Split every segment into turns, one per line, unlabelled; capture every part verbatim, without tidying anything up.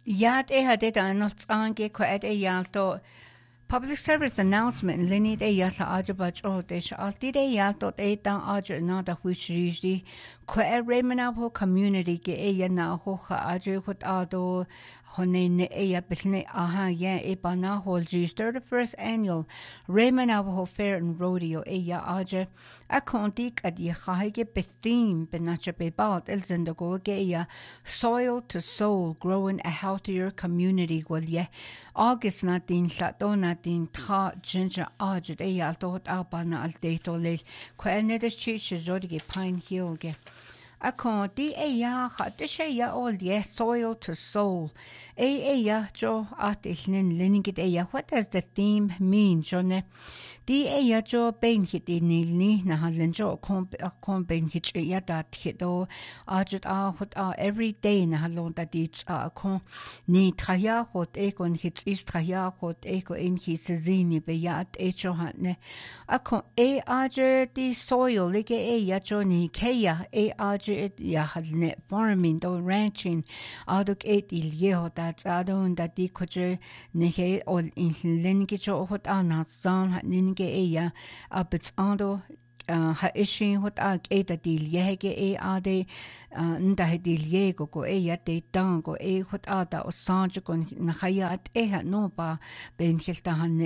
Yat e hadit anot ange ko et e yalto public service announcement linit e yatla ajabach o desh altid e yalto e dan aja nada huishrishi ko e remanabo community ke e yana hocha aja hot ado hone ne e ya bisne aha ya e bana holji thirty-first annual Remanabo Fair and Rodeo e ya aja a kontik ad ye khahige bethim benacha bebat el zendago ge ya soil to soul growing a healthier community wal ye August na din llato na din tra ginger aja e ya dot abana al deto le ko ene de chi zodige Pine Hill ge a kon di e ya ha de she ya all ye soil to soul e e ya jo at ilnin linigit e ya what does the theme mean jone di e ya jo ben hit in ni na halen jo kon kon ben hit ya da do a jut a hot a every day na halon da di a kon ni traya hot e kon hit is traya hot e ko in hit zini be ya e jo hat ne a kon e a je di soil like e ya jo ni ke ya e a je ya halne farming do ranching aduk et il yeho da adon da di ko je ne he ol in lingi jo hot a na zan nin ge e ya abits ando ha ishin hot a e da dil ye ge e a de nda he dil ye go go e ya de dan go e hot a da o sanj go na khayat e ha no ba ben khilta han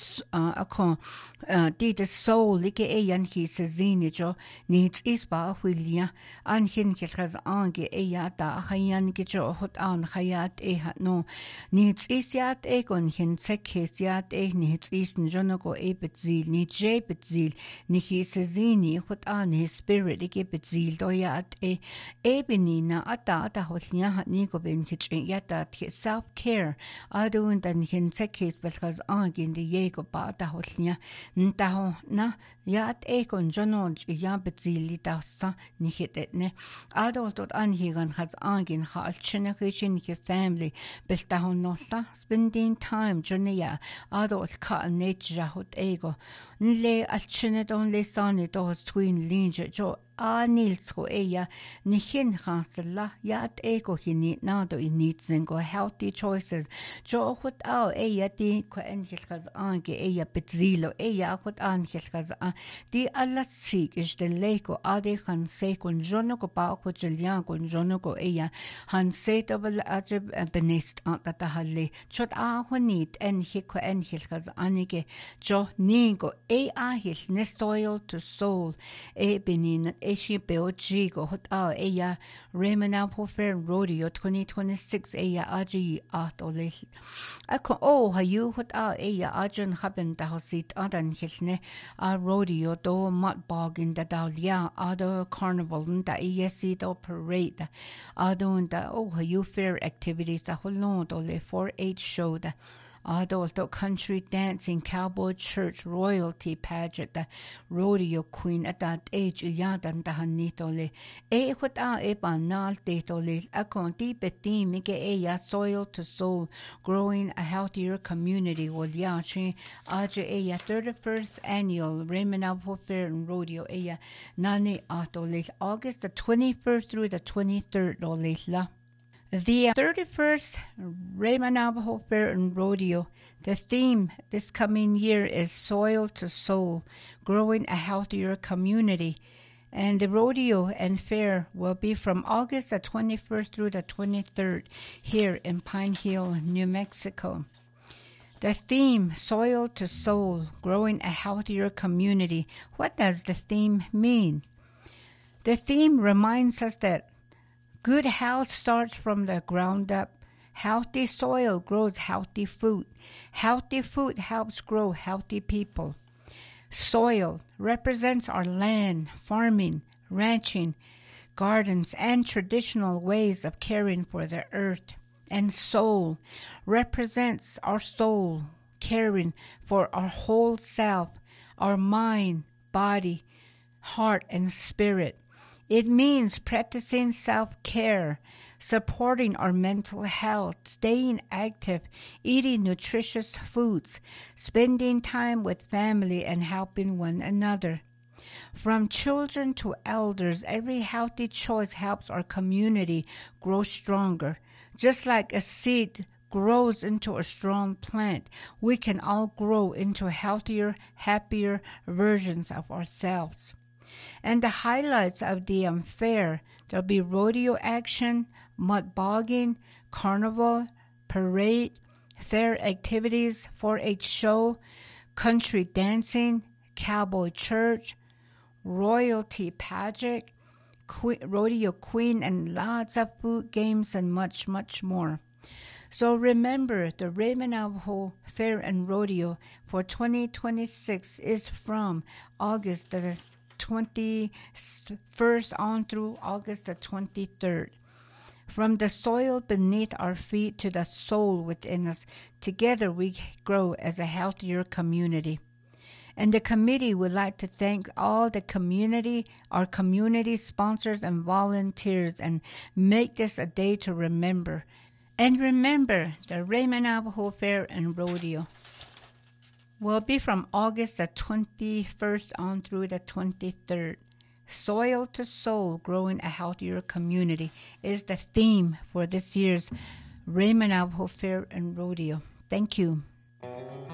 a kon di de soul like e yan hi se zini jo nit is ba hwilia an hin khilkhaz ange e ya da khayan ge jo hot an khayat e ha no nit is yat e gon hin sekhes yat e nit is no go e betzil ni je betzil ni hi se zini hot an his spirit ge betzil do yat e e benina ata ata hotnya ha ni go ben khich yat da self care adun dan hin sekhes belkhaz ange de ye go ba da hotnya ntaho na yat e kon jonon ya betzili da sa ni hitne adol dort anhigan hat angin halt chine kishin ke family beltaho nolla spending time jonia adol ka nature hot ego nle alchine don le sani do twin linje jo a nilsko eya ni hin khansla yat ego hini nado in needs and go healthy choices jo hot au eya di ko en hilkhaz ange eya betzilo eya hot an hilkhaz di alla sik is de leko ade khan se kon jono ko pa ko jlian kon jono ko eya han se double ajab benest at ta halle chot a honit en hiko en hilkhaz anige jo ningo e a hil ne soil to soul e benin Eshi Beoji go hot a eya Remanabo Fair Rodeo twenty twenty-six eya aji at ole. Ako oh ha you hot a eya ajan haben da hosit adan hilne a rodeo do mat bog in da dalia other carnival da esi do parade adon da oh ha you fair activities da holon ole four H show da adult country dancing, cowboy church, royalty pageant, the rodeo queen at that age, yadan dahanitole. E hot a e banal detole, a conti betim, mike e ya soil to soul, growing a healthier community, wal yachi, aja e ya thirty-first annual Remanabo Fair and Rodeo e ya nani atole, August the twenty-first through the twenty-third ole la. The thirty-first Remanabo Fair and Rodeo, the theme this coming year is Soil to Soul, growing a healthier community. And the rodeo and fair will be from August the twenty-first through the twenty-third here in Pine Hill, New Mexico. The theme, Soil to Soul, growing a healthier community. What does the theme mean? The theme reminds us that good health starts from the ground up. Healthy soil grows healthy food. Healthy food helps grow healthy people. Soil represents our land, farming, ranching, gardens, and traditional ways of caring for the earth. And soul represents our soul, caring for our whole self, our mind, body, heart, and spirit. It means practicing self-care, supporting our mental health, staying active, eating nutritious foods, spending time with family, and helping one another. From children to elders, every healthy choice helps our community grow stronger. Just like a seed grows into a strong plant, we can all grow into healthier, happier versions of ourselves. And the highlights of the um, fair, there'll be rodeo action, mud bogging, carnival, parade, fair activities, four H show, country dancing, cowboy church, royalty pageant, que- rodeo queen, and lots of food, games, and much, much more. So remember, the Raymond Navajo Fair and Rodeo for twenty twenty-six is from August the twenty-first on through August the twenty-third. From the soil beneath our feet to the soul within us, together we grow as a healthier community. And the committee would like to thank all the community, our community sponsors and volunteers, and make this a day to remember. And remember, the Raymond Navajo Fair and Rodeo will be from August the twenty-first on through the twenty-third. Soil to soul, growing a healthier community is the theme for this year's Raymond Navajo Fair and Rodeo. Thank you.